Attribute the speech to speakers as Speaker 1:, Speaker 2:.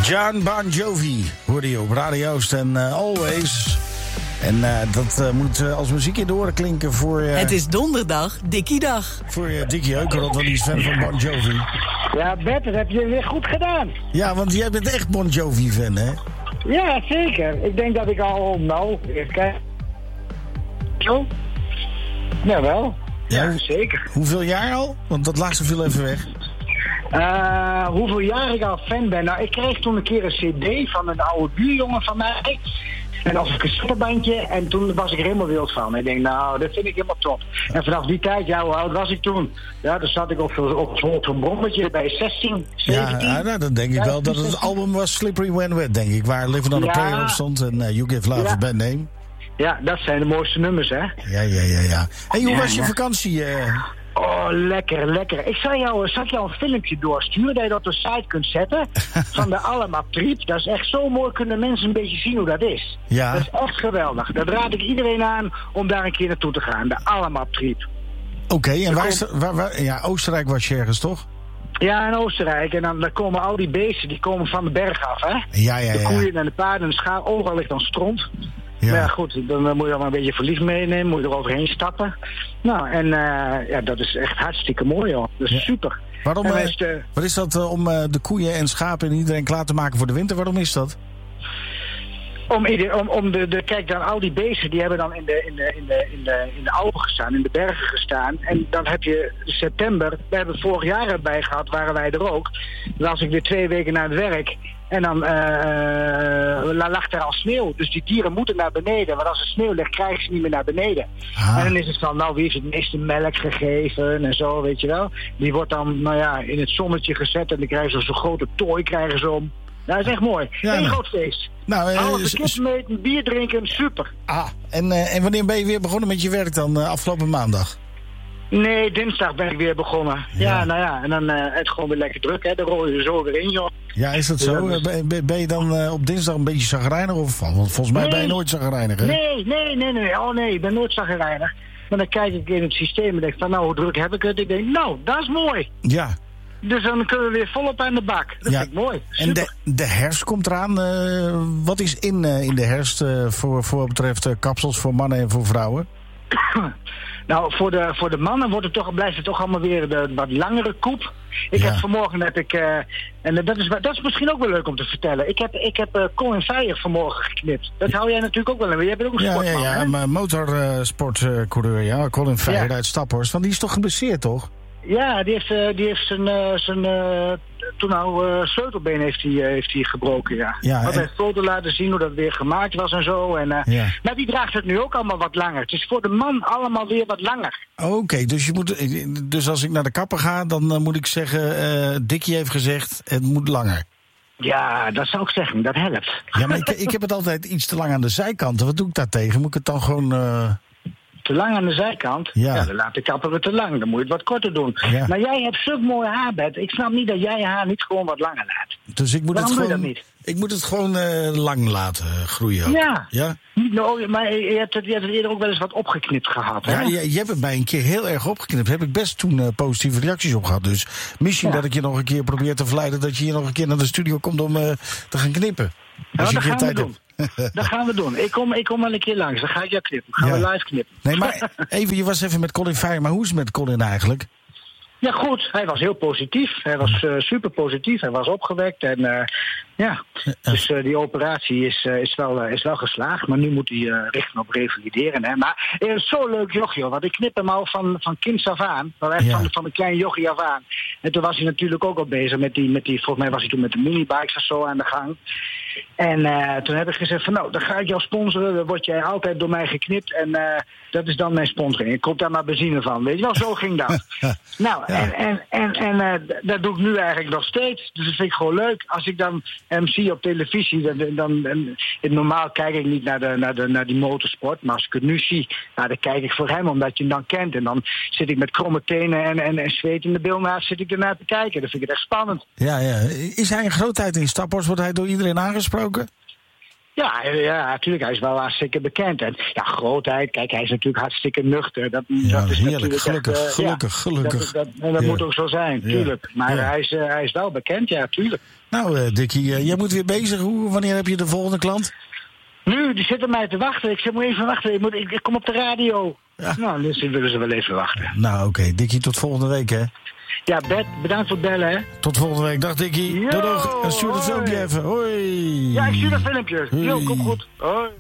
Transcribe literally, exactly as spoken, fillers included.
Speaker 1: John Bon Jovi hoorde je op Radio Oost en uh, Always. En uh, dat uh, moet uh, als muziek in de oren klinken voor... Uh,
Speaker 2: het is donderdag, Dikkiedag.
Speaker 1: Voor uh, Dikkie Heukerot, want die is fan van Bon Jovi.
Speaker 3: Ja, Bert, dat heb je weer goed gedaan.
Speaker 1: Ja, want jij bent echt Bon Jovi-fan, hè?
Speaker 3: Ja, zeker. Ik denk dat ik al, nou, even kijken. Zo? Jawel. Ja, ja, zeker.
Speaker 1: Hoeveel jaar al? Want dat laatste viel even weg.
Speaker 3: Uh, hoeveel jaar ik al fan ben? Nou, ik kreeg toen een keer een cd van een oude buurjongen van mij. En als een cassettebandje. En toen was ik er helemaal wild van. Ik denk, nou, dat vind ik helemaal top. En vanaf die tijd, ja, hoe oud was ik toen? Ja, dan zat ik op, op, op zo'n brommetje bij zestien, zeventien.
Speaker 1: Ja, nou, dan denk ik wel dat het album was Slippery When Wet, denk ik. Waar Living on a Prayer op stond en uh, You Give Love ja. a Bad Name.
Speaker 3: Ja, dat zijn de mooiste nummers, hè?
Speaker 1: Ja, ja, ja, ja. Hey, hoe
Speaker 3: ja,
Speaker 1: was je
Speaker 3: ja.
Speaker 1: vakantie? Uh...
Speaker 3: Oh, lekker, lekker. Ik zal jou, zal jou een filmpje doorsturen dat je dat op de site kunt zetten. Van de Allemap Trip. Dat is echt zo mooi, kunnen mensen een beetje zien hoe dat is.
Speaker 1: Ja.
Speaker 3: Dat is echt geweldig. Dat raad ik iedereen aan om daar een keer naartoe te gaan. De Allemap Trip.
Speaker 1: Oké, okay, en waar is de, waar, waar, ja, Oostenrijk was je ergens, toch?
Speaker 3: Ja, in Oostenrijk. En dan, dan komen al die beesten, die komen van de berg af, hè?
Speaker 1: Ja, ja, ja.
Speaker 3: De koeien en de paarden en de schaap. Overal ligt dan stront. Ja. Maar ja, goed, dan, dan moet je wel een beetje verliefd meenemen, moet je er overheen stappen. Nou, en uh, ja, dat is echt hartstikke mooi, joh. Dat is ja. super.
Speaker 1: Waarom, uh, is de... Wat is dat uh, om uh, de koeien en schapen en iedereen klaar te maken voor de winter? Waarom is dat?
Speaker 3: Om, om, om de, de, kijk, dan al die beesten, die hebben dan in de, in, de, in, de, in, de, in de Alpen gestaan, in de bergen gestaan. En dan heb je september, we hebben het vorig jaar erbij gehad, waren wij er ook. Dan was ik weer twee weken naar het werk. En dan uh, lag er al sneeuw. Dus die dieren moeten naar beneden. Want als er sneeuw ligt, krijgen ze niet meer naar beneden. Ah. En dan is het van, nou, wie heeft het meeste melk gegeven en zo, weet je wel. Die wordt dan, nou ja, in het zonnetje gezet. En dan krijgen ze zo'n grote tooi krijgen ze om. Nou, dat is echt mooi. Ja, Eén nou. groot feest.
Speaker 1: Nou, uh,
Speaker 3: Alles de kids meten, bier drinken, super.
Speaker 1: Ah, en, uh, en wanneer ben je weer begonnen met je werk dan, uh, afgelopen maandag?
Speaker 3: Nee, dinsdag ben ik weer begonnen. Ja, ja nou ja, en dan uh, het gewoon weer lekker druk, hè. Dan rol je zo weer in, joh.
Speaker 1: Ja, is dat zo? Ja, dus... ben, ben je dan uh, op dinsdag een beetje chagrijnig of van? Want volgens mij nee. ben je nooit chagrijnig, hè?
Speaker 3: Nee, nee, nee, nee. Oh nee, ik ben nooit chagrijnig. Maar dan kijk ik in het systeem en denk van, nou, hoe druk heb ik het? Ik denk, nou, dat is mooi.
Speaker 1: Ja.
Speaker 3: Dus dan kunnen we weer volop aan de bak. Dat ja. vind ik mooi. Super.
Speaker 1: En de, de herfst komt eraan. Uh, wat is in, uh, in de herfst uh, voor, voor wat betreft uh, kapsels voor mannen en voor vrouwen?
Speaker 3: Nou, voor de, voor de mannen wordt het toch, blijft het toch allemaal weer de wat langere koep. Ik ja. heb vanmorgen heb ik, uh, en dat is, dat is misschien ook wel leuk om te vertellen. Ik heb, ik heb uh, Colin Veijer vanmorgen geknipt. Dat hou jij natuurlijk ook wel in. Jij bent ook een
Speaker 1: ja,
Speaker 3: sportman,
Speaker 1: ja, ja,
Speaker 3: hè?
Speaker 1: Ja, motorsportcoureur, uh, ja. Colin Veijer ja. uit Staphorst. Want die is toch geblesseerd, toch?
Speaker 3: Ja, die heeft, uh, die heeft zijn, uh, zijn uh, toen nou uh, sleutelbeen heeft hij, uh, heeft hij gebroken, ja.
Speaker 1: ja
Speaker 3: Had hij
Speaker 1: en...
Speaker 3: een foto laten zien hoe dat weer gemaakt was en zo. En, uh, ja. Maar die draagt het nu ook allemaal wat langer. Het is voor de man allemaal weer wat langer.
Speaker 1: Oké, okay, dus, je moet, dus als ik naar de kapper ga, dan uh, moet ik zeggen, uh, Dikkie heeft gezegd, het moet langer.
Speaker 3: Ja, dat zou ik zeggen, dat helpt.
Speaker 1: Ja, maar ik, ik heb het altijd iets te lang aan de zijkanten. Wat doe ik daar tegen? Moet ik het dan gewoon... Uh...
Speaker 3: Te lang aan de zijkant? Ja. ja, dan laat de kapper het te lang. Dan moet je het wat korter doen. Ja. Maar jij hebt zulk mooi haar, Bert. Ik snap niet dat jij je haar niet gewoon wat langer laat.
Speaker 1: Dus ik moet
Speaker 3: Waarom
Speaker 1: het gewoon...
Speaker 3: doe je dat niet?
Speaker 1: Ik moet het gewoon uh, lang laten groeien. Ook.
Speaker 3: Ja.
Speaker 1: ja?
Speaker 3: No, maar je hebt, het, je hebt het eerder ook wel eens wat opgeknipt gehad, hè?
Speaker 1: Ja, je, je hebt het mij een keer heel erg opgeknipt. Heb ik best toen uh, positieve reacties op gehad. Dus misschien ja. dat ik je nog een keer probeer te verleiden... dat je hier nog een keer naar de studio komt om uh, te gaan knippen.
Speaker 3: Ja, dat gaan we doen. Dat gaan we doen. Ik kom, ik kom wel een keer langs. Dan ga ik jou knippen. Gaan ja. we live knippen.
Speaker 1: Nee, maar even, je was even met Colin Veijer. Maar hoe is het met Colin eigenlijk?
Speaker 3: Ja, goed. Hij was heel positief. Hij was uh, super positief. Hij was opgewekt. En uh, ja, dus uh, die operatie is, uh, is, wel, uh, is wel geslaagd. Maar nu moet hij uh, richten op revalideren. Hè. Maar het is zo'n leuk jochie, hoor. Want ik knip hem al van, van kinds af aan. Echt ja. van, van een klein jochie af aan. En toen was hij natuurlijk ook al bezig met die, met die... Volgens mij was hij toen met de minibikes of zo aan de gang. En uh, toen heb ik gezegd van nou, dan ga ik jou sponsoren. Dan word jij altijd door mij geknipt. En uh, dat is dan mijn sponsoring. Ik koop daar maar benzine van. Weet je wel, zo ging dat. nou, ja. en, en, en, en uh, dat doe ik nu eigenlijk nog steeds. Dus dat vind ik gewoon leuk. Als ik dan hem zie op televisie, dan, dan, dan normaal kijk ik niet naar, de, naar, de, naar die motorsport. Maar als ik het nu zie, nou, dan kijk ik voor hem, omdat je hem dan kent. En dan zit ik met kromme tenen en, en, en zweet in de bil naast, zit ik ernaar te kijken. Dan vind ik het echt spannend.
Speaker 1: Ja, ja. Is hij een grootheid in Staphorst? Wordt hij door iedereen aangesproken?
Speaker 3: Ja, ja, natuurlijk. Hij is wel hartstikke bekend. En ja, grootheid. Kijk, hij is natuurlijk hartstikke nuchter. Dat,
Speaker 1: Ja,
Speaker 3: dat is
Speaker 1: heerlijk.
Speaker 3: natuurlijk
Speaker 1: Gelukkig,
Speaker 3: echt, uh,
Speaker 1: gelukkig,
Speaker 3: ja,
Speaker 1: gelukkig.
Speaker 3: Dat, dat, en dat
Speaker 1: Ja.
Speaker 3: moet ook zo zijn,
Speaker 1: Ja.
Speaker 3: tuurlijk. Maar
Speaker 1: Ja.
Speaker 3: hij, is, uh, hij is wel bekend, ja, tuurlijk.
Speaker 1: Nou, uh, Dickie, uh, jij moet weer bezig. Hoe, wanneer heb je de volgende klant?
Speaker 3: Nu, die zitten mij te wachten. Ik zeg, moet even wachten. Ik, moet, ik, ik kom op de radio.
Speaker 1: Ja.
Speaker 3: Nou, dus willen ze wel even wachten.
Speaker 1: Nou, oké. Okay. Dickie, tot volgende week, hè?
Speaker 3: Ja, Bert, bedankt voor het bellen, hè.
Speaker 1: Tot volgende week. Dag, Dickie.
Speaker 3: Yo,
Speaker 1: Doei, doeg. En stuur het
Speaker 3: hoi.
Speaker 1: filmpje even. Hoi.
Speaker 3: Ja, ik stuur een filmpje.
Speaker 1: Hoi.
Speaker 3: Jo, kom goed. Hoi.